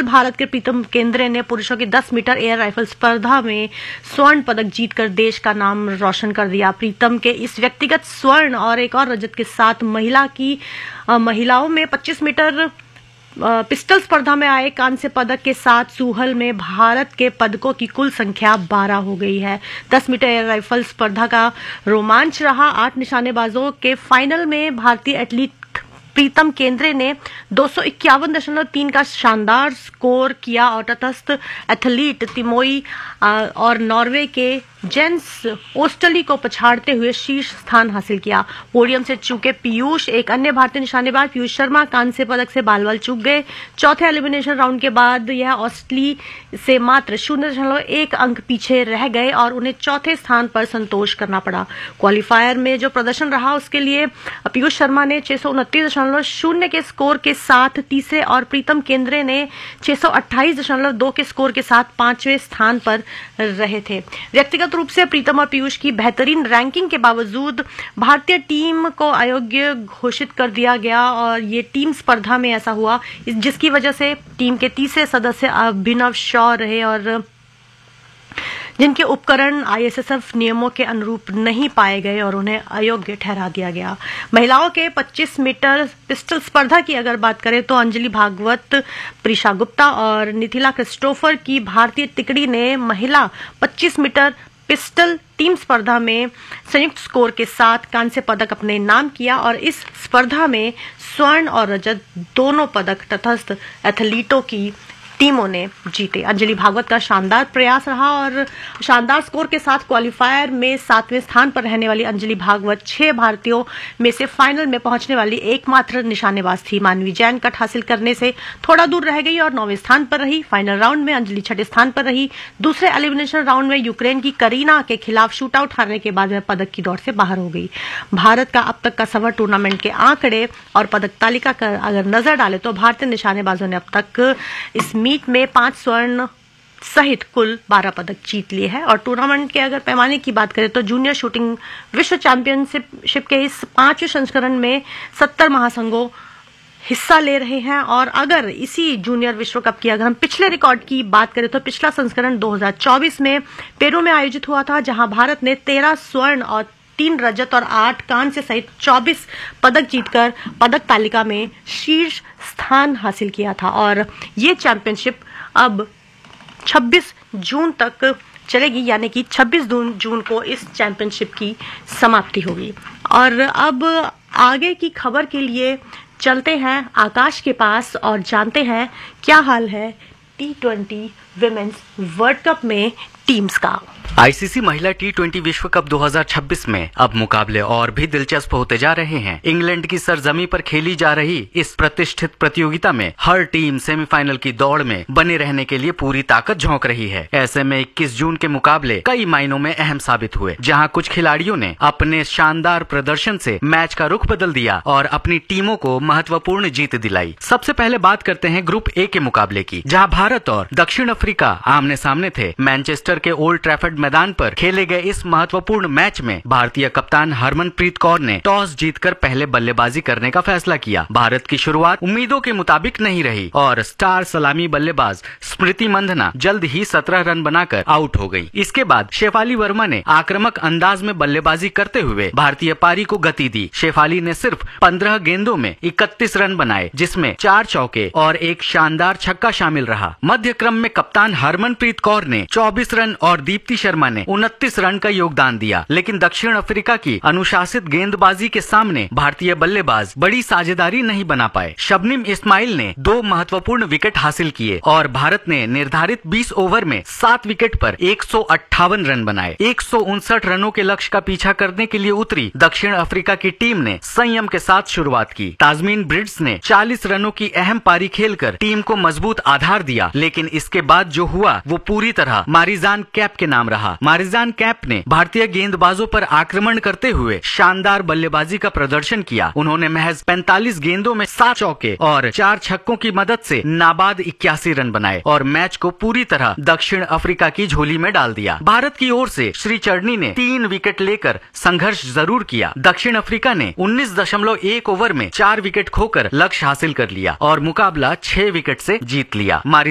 कल भारत के प्रीतम केंद्रे ने पुरुषों की 10 मीटर एयर राइफल स्पर्धा में स्वर्ण पदक जीतकर देश का नाम रोशन कर दिया। प्रीतम के इस व्यक्तिगत स्वर्ण और एक और रजत के साथ महिलाओं में 25 मीटर पिस्टल स्पर्धा में आए कांस्य पदक के साथ सूहल में भारत के पदकों की कुल संख्या 12 हो गई है। 10 मीटर एयर राइफल स्पर्धा का रोमांच रहा। 8 निशानेबाजों के फाइनल में भारतीय एथलीट प्रीतम केंद्रे ने 251.3 का शानदार स्कोर किया और तटस्थ एथलीट तिमोई और नॉर्वे के जेंस ओस्टली को पछाड़ते हुए शीर्ष स्थान हासिल किया। पोडियम से चूके पीयूष, एक अन्य भारतीय निशानेबाज पीयूष शर्मा कांस्य पदक से बाल चूक गए। चौथे एलिमिनेशन राउंड के बाद यह ओस्टली से मात्र 0.1 अंक पीछे रह गए और उन्हें चौथे स्थान पर संतोष करना पड़ा। क्वालिफायर में जो प्रदर्शन रहा उसके लिए पीयूष शर्मा ने 629.0 के स्कोर के साथ तीसरे और प्रीतम केंद्रे ने 628.2 के स्कोर के साथ 5वें स्थान पर रहे थे। व्यक्तिगत रूप से प्रीतम और पीयूष की बेहतरीन रैंकिंग के बावजूद भारतीय टीम को अयोग्य घोषित कर दिया गया और ये टीम स्पर्धा में ऐसा हुआ जिसकी वजह से टीम के तीसरे सदस्य अभिनव शॉ रहे और जिनके उपकरण आईएसएसएफ नियमों के अनुरूप नहीं पाए गए और उन्हें अयोग्य ठहरा दिया गया। महिलाओं के 25 मीटर पिस्टल स्पर्धा की अगर बात करें तो अंजलि भागवत, प्रीशा गुप्ता और निथिला क्रिस्टोफर की भारतीय तिकड़ी ने महिला 25 मीटर पिस्टल टीम स्पर्धा में संयुक्त स्कोर के साथ कांस्य पदक अपने नाम किया और इस स्पर्धा में स्वर्ण और रजत दोनों पदक तटस्थ एथलीटों की टीमों ने जीते। अंजलि भागवत का शानदार प्रयास रहा और शानदार स्कोर के साथ क्वालिफायर में 7वें स्थान पर रहने वाली अंजलि भागवत 6 भारतीयों में से फाइनल में पहुंचने वाली एकमात्र निशानेबाज थी। मानवी जैन कट हासिल करने से थोड़ा दूर रह गई और 9वें स्थान पर रही। फाइनल राउंड में अंजलि 6ठे स्थान पर रही। दूसरे एलिमिनेशन राउंड में यूक्रेन की करीना के खिलाफ शूट आउट हारने के बाद वह पदक की दौड़ से बाहर हो गई। भारत का अब तक का सफर टूर्नामेंट के आंकड़े और पदक तालिका का अगर नजर डाले तो भारतीय निशानेबाजों ने अब तक इस मीट में 5 स्वर्ण सहित कुल 12 पदक जीत लिए हैं। और टूर्नामेंट के अगर पैमाने की बात करें तो जूनियर शूटिंग विश्व चैंपियनशिप के इस 5वें संस्करण में 70 महासंघों हिस्सा ले रहे हैं। और अगर इसी जूनियर विश्व कप की अगर हम पिछले रिकॉर्ड की बात करें तो पिछला संस्करण 2024 में पेरू में आयोजित हुआ था, जहां भारत ने 13 स्वर्ण और 3 रजत और 8 कांस्य सहित 24 पदक जीतकर पदक तालिका में शीर्ष स्थान हासिल किया था। और ये चैंपियनशिप अब 26 जून तक चलेगी, यानी कि 26 जून को इस चैंपियनशिप की समाप्ति होगी। और अब आगे की खबर के लिए चलते हैं आकाश के पास और जानते हैं क्या हाल है T20 विमेन्स वर्ल्ड कप में टीम्स का। आईसीसी महिला T20 विश्व कप 2026 में अब मुकाबले और भी दिलचस्प होते जा रहे हैं। इंग्लैंड की सरजमी पर खेली जा रही इस प्रतिष्ठित प्रतियोगिता में हर टीम सेमीफाइनल की दौड़ में बने रहने के लिए पूरी ताकत झोंक रही है। ऐसे में 21 जून के मुकाबले कई मायनों में अहम साबित हुए, जहां कुछ खिलाड़ियों ने अपने शानदार प्रदर्शन से मैच का रुख बदल दिया और अपनी टीमों को महत्वपूर्ण जीत दिलाई। सबसे पहले बात करते हैं ग्रुप ए के मुकाबले की, जहाँ भारत और दक्षिण अफ्रीका आमने सामने थे। मैनचेस्टर के ओल्ड ट्रैफर्ड मैदान पर खेले गए इस महत्वपूर्ण मैच में भारतीय कप्तान हरमनप्रीत कौर ने टॉस जीतकर पहले बल्लेबाजी करने का फैसला किया। भारत की शुरुआत उम्मीदों के मुताबिक नहीं रही और स्टार सलामी बल्लेबाज स्मृति मंधना जल्द ही 17 रन बनाकर आउट हो गई। इसके बाद शेफाली वर्मा ने आक्रामक अंदाज में बल्लेबाजी करते हुए भारतीय पारी को गति दी। शेफाली ने सिर्फ 15 गेंदों में 31 रन बनाए, जिसमें 4 चौके और एक शानदार छक्का शामिल रहा। मध्य क्रम में कप्तान हरमनप्रीत कौर ने 24 रन और दीप्ति शर्मा ने 29 रन का योगदान दिया। लेकिन दक्षिण अफ्रीका की अनुशासित गेंदबाजी के सामने भारतीय बल्लेबाज बड़ी साझेदारी नहीं बना पाए। शबनम इस्माइल ने 2 महत्वपूर्ण विकेट हासिल किए और भारत ने निर्धारित 20 ओवर में 7 विकेट पर 158 रन बनाए। 159 रनों के लक्ष्य का पीछा करने के लिए उतरी दक्षिण अफ्रीका की टीम ने संयम के साथ शुरुआत की। ताजमीन ब्रिड्स ने 40 रनों की अहम पारी खेलकर टीम को मजबूत आधार दिया, लेकिन इसके बाद जो हुआ वो पूरी तरह मारिजान कैप के नाम रहा। मारिजान कैप ने भारतीय गेंदबाजों पर आक्रमण करते हुए शानदार बल्लेबाजी का प्रदर्शन किया। उन्होंने महज 45 गेंदों में 7 चौके और 4 छक्कों की मदद से नाबाद 81 रन बनाए और मैच को पूरी तरह दक्षिण अफ्रीका की झोली में डाल दिया। भारत की ओर से श्री चढ़नी ने 3 विकेट लेकर संघर्ष जरूर किया। दक्षिण अफ्रीका ने 19.1 ओवर में 4 विकेट खोकर लक्ष्य हासिल कर लिया और मुकाबला 6 विकेट से जीत लिया।